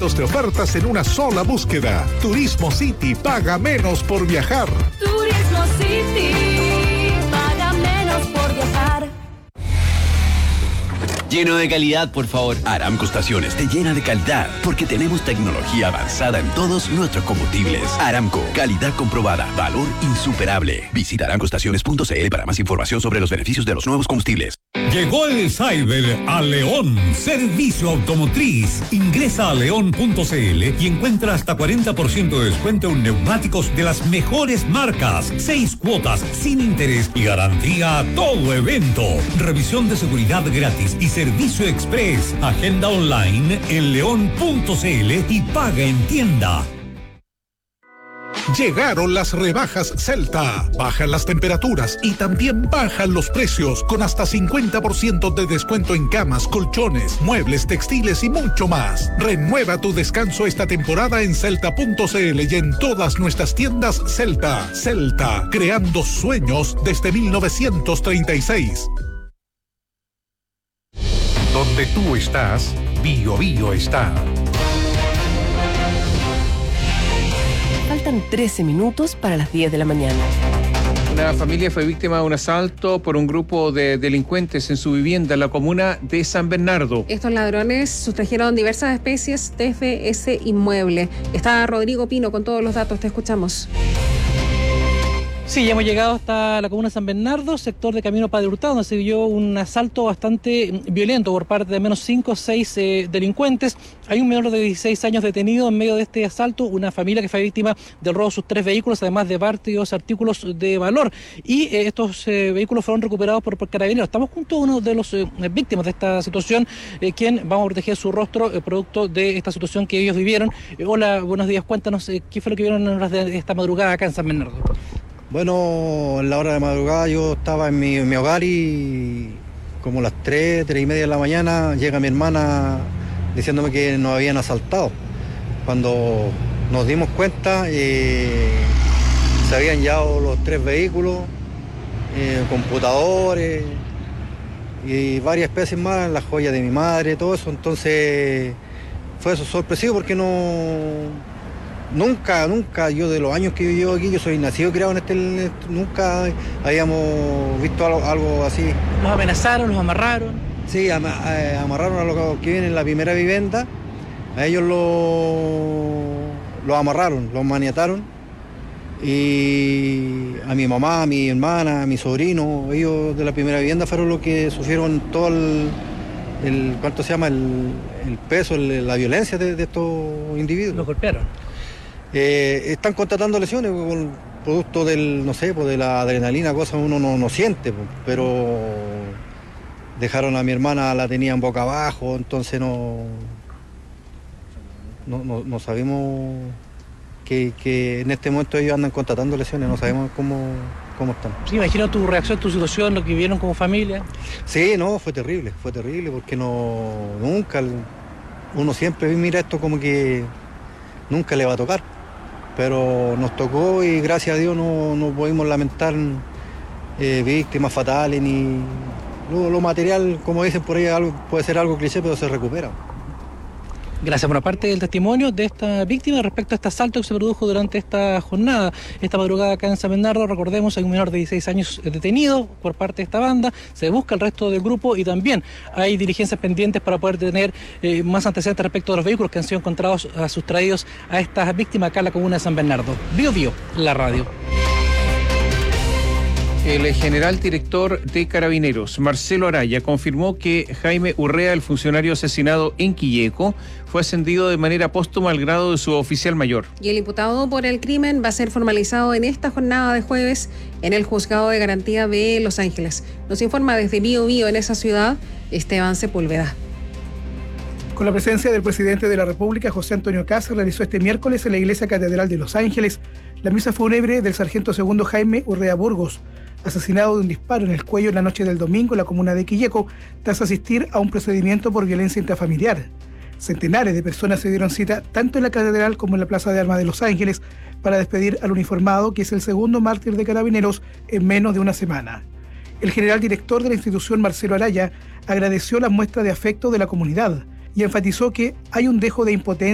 cientos de ofertas en una sola búsqueda. Turismo City, paga menos por viajar. Turismo City, paga menos por viajar. Lleno de calidad, por favor. Aramco Estaciones te llena de calidad porque tenemos tecnología avanzada en todos nuestros combustibles. Aramco, calidad comprobada, valor insuperable. Visita aramcoestaciones.cl para más información sobre los beneficios de los nuevos combustibles. Llegó el Cyber a León. Servicio automotriz. Ingresa a león.cl y encuentra hasta 40% de descuento en neumáticos de las mejores marcas. 6 cuotas sin interés y garantía a todo evento. Revisión de seguridad gratis y servicio express. Agenda online en león.cl y paga en tienda. Llegaron las rebajas Celta. Bajan las temperaturas y también bajan los precios con hasta 50% de descuento en camas, colchones, muebles, textiles y mucho más. Renueva tu descanso esta temporada en celta.cl y en todas nuestras tiendas Celta. Celta, creando sueños desde 1936. Donde tú estás, Bio Bio está. Faltan 13 minutos para las 10 de la mañana. Una familia fue víctima de un asalto por un grupo de delincuentes en su vivienda en la comuna de San Bernardo. Estos ladrones sustrajeron diversas especies de ese inmueble. Está Rodrigo Pino con todos los datos, te escuchamos. Sí, ya hemos llegado hasta la comuna de San Bernardo, sector de Camino Padre Hurtado, donde se vio un asalto bastante violento por parte de al menos 5 o 6 delincuentes. Hay un menor de 16 años detenido en medio de este asalto, una familia que fue víctima del robo de sus 3 vehículos, además de varios artículos de valor. Y estos vehículos fueron recuperados por Carabineros. Estamos junto a uno de los víctimas de esta situación, quien vamos a proteger su rostro, producto de esta situación que ellos vivieron. Hola, buenos días, cuéntanos qué fue lo que vieron en horas de esta madrugada acá en San Bernardo. Bueno, en la hora de madrugada yo estaba en mi hogar y como las 3:30 de la mañana llega mi hermana diciéndome que nos habían asaltado. Cuando nos dimos cuenta se habían llevado los 3 vehículos, computadores y varias especies más, las joyas de mi madre, todo eso. Entonces fue eso sorpresivo porque Nunca, yo de los años que vivo aquí, yo soy nacido y criado en nunca habíamos visto algo así. ¿Los amenazaron, los amarraron? Sí, amarraron a los que viven en la primera vivienda, a ellos los amarraron, los maniataron, y a mi mamá, a mi hermana, a mi sobrino, ellos de la primera vivienda fueron los que sufrieron todo el peso, la violencia de estos individuos. ¿Los golpearon? Están contratando lesiones producto de la adrenalina, cosas uno no siente, pero dejaron a mi hermana, la tenían boca abajo, entonces no sabemos que en este momento ellos andan contratando lesiones, no sabemos cómo están. Sí, imagino tu reacción, tu situación, lo que vivieron como familia. Sí, no, fue terrible, porque nunca, uno siempre mira esto como que nunca le va a tocar. Pero nos tocó y gracias a Dios no pudimos lamentar víctimas fatales ni lo material, como dicen por ahí, puede ser algo cliché, pero se recupera. Gracias por parte del testimonio de esta víctima respecto a este asalto que se produjo durante esta jornada, esta madrugada acá en San Bernardo. Recordemos, hay un menor de 16 años detenido por parte de esta banda, se busca el resto del grupo y también hay diligencias pendientes para poder tener más antecedentes respecto de los vehículos que han sido encontrados sustraídos a estas víctimas acá en la comuna de San Bernardo. Bio Bio, la radio. El general director de Carabineros, Marcelo Araya, confirmó que Jaime Urrea, el funcionario asesinado en Quilleco, fue ascendido de manera póstuma al grado de suboficial mayor. Y el imputado por el crimen va a ser formalizado en esta jornada de jueves en el Juzgado de Garantía de Los Ángeles. Nos informa desde Bio Bio en esa ciudad, Esteban Sepúlveda. Con la presencia del presidente de la República, José Antonio Kast, realizó este miércoles en la Iglesia Catedral de Los Ángeles la misa fúnebre del sargento segundo Jaime Urrea Burgos, asesinado de un disparo en el cuello en la noche del domingo en la comuna de Quilleco, tras asistir a un procedimiento por violencia intrafamiliar. Centenares de personas se dieron cita tanto en la catedral como en la Plaza de Armas de Los Ángeles para despedir al uniformado, que es el segundo mártir de Carabineros en menos de una semana. El general director de la institución, Marcelo Araya, agradeció las muestras de afecto de la comunidad y enfatizó que hay un dejo de impotencia